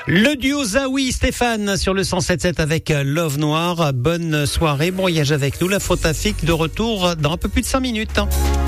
Le duo Zawi Stéphane sur le 107.7 avec Love Noir. Bonne soirée, bon voyage avec nous. La Faute à Fic de retour dans un peu plus de 5 minutes.